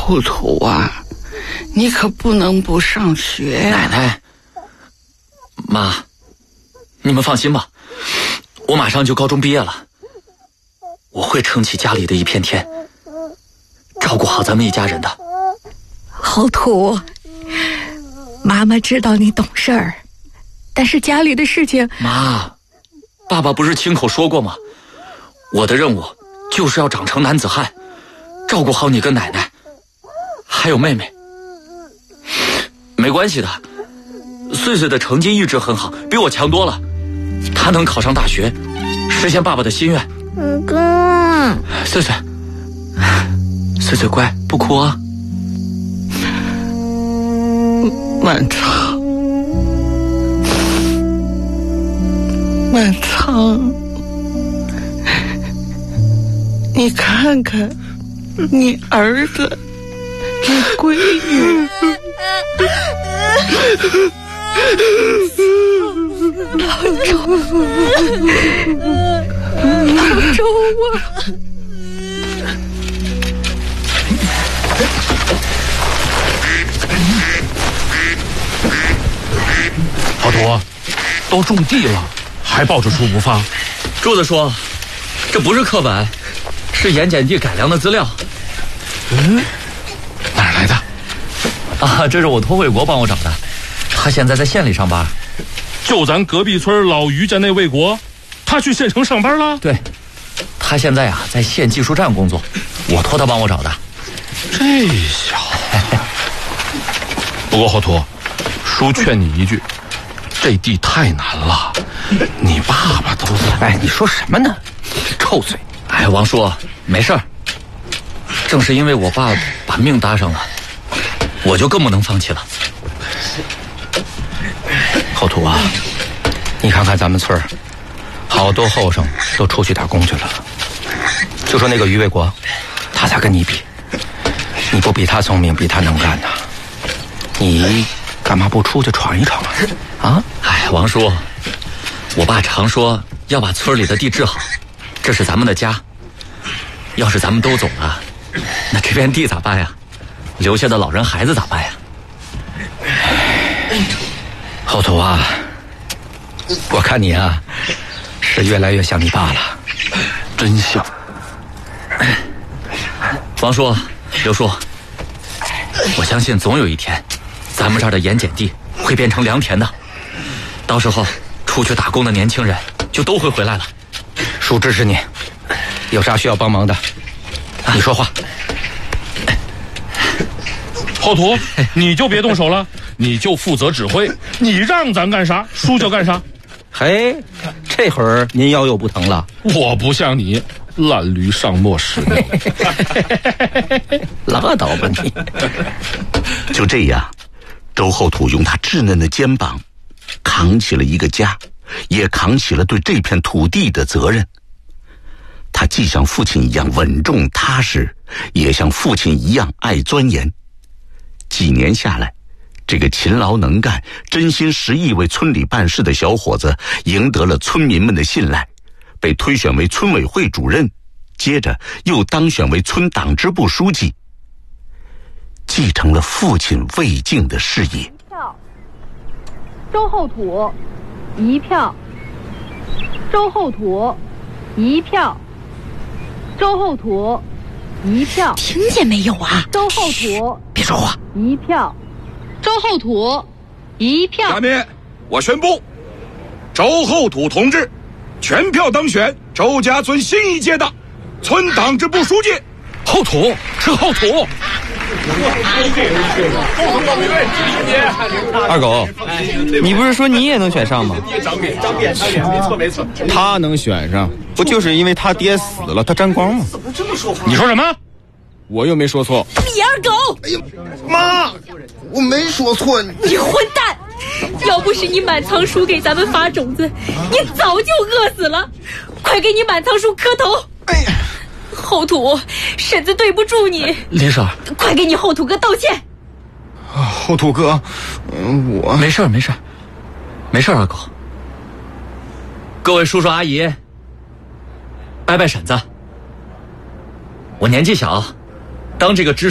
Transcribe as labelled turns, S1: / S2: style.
S1: 后头啊，你可不能不上学呀。
S2: 奶奶，妈，你们放心吧，我马上就高中毕业了，我会撑起家里的一片天，照顾好咱们一家人的。
S3: 后土，妈妈知道你懂事儿，但是家里的事情……
S2: 妈，爸爸不是亲口说过吗？我的任务就是要长成男子汉，照顾好你跟奶奶，还有妹妹。没关系的，穗穗的成绩一直很好，比我强多了，她能考上大学，实现爸爸的心愿。
S4: 哥，
S2: 穗穗，穗穗乖，不哭啊。
S1: 满仓，满仓，你看看你儿子，你闺女，
S3: 老周啊！
S5: 老土，都种地了，还抱着书不放？
S2: 柱子说，这不是课本，是盐碱地改良的资料。
S5: 哪儿来的？
S2: 啊，这是我托卫国帮我找的，他现在在县里上班。
S5: 就咱隔壁村老于家那卫国，他去县城上班了？
S2: 对，他现在啊在县技术站工作，我托他帮我找的。
S5: 这小子。不过后土，叔劝你一句，这地太难了，你爸爸都……
S6: 哎，你说什么呢？臭嘴！
S2: 哎，王叔，没事儿。正是因为我爸把命搭上了，我就更不能放弃了。
S6: 后土啊，你看看咱们村儿，好多后生都出去打工去了。就说那个于卫国，他咋跟你比？你不比他聪明，比他能干呐？你干嘛不出去闯一闯啊？啊？
S2: 哎，王叔，我爸常说要把村里的地治好，这是咱们的家。要是咱们都走了，那这片地咋办呀？留下的老人孩子咋办呀？
S6: 后土啊，我看你啊，是越来越像你爸了，
S5: 真像。
S2: 王叔、刘叔，我相信总有一天，咱们这儿的盐碱地会变成良田的。到时候出去打工的年轻人就都会回来了。
S6: 叔支持你，有啥需要帮忙的，你说话。
S5: 后土，你就别动手了，你就负责指挥，你让咱干啥，叔就干啥。
S6: 嘿，这会儿您腰又不疼了？
S5: 我不像你烂驴上磨石。
S6: 拉倒吧你！
S7: 就这样，周后土用他稚嫩的肩膀扛起了一个家，也扛起了对这片土地的责任。他既像父亲一样稳重踏实，也像父亲一样爱钻研。几年下来，这个勤劳能干、真心实意为村里办事的小伙子赢得了村民们的信赖，被推选为村委会主任，接着又当选为村党支部书记，继承了父亲魏晋的事业。
S8: 周后土一票，周后土一票，周后土一票。
S3: 听见没有啊？
S8: 周后土
S6: 别说话。
S8: 一票，周后土一票。
S9: 下面我宣布，周后土同志全票当选周家村新一届的村党支部书记。
S5: 后土是后土。
S10: 二狗，你不是说你也能选上吗？
S9: 没错。
S10: 他能选上，不就是因为他爹死了，他沾光吗？
S9: 怎么这么说话？
S5: 你说什么？
S10: 我又没说错。
S3: 李二狗！
S9: 哎呀，妈，我没说错。
S11: 你混蛋！要不是你满仓叔给咱们发种子，你早就饿死了。快给你满仓叔磕头！
S9: 哎呀，
S11: 后土，婶子对不住你。
S2: 林婶，
S11: 快给你后土哥道歉。
S9: 后土哥，我
S2: 没事没事没事，二狗。各位叔叔阿姨，拜拜婶子。我年纪小，当这个支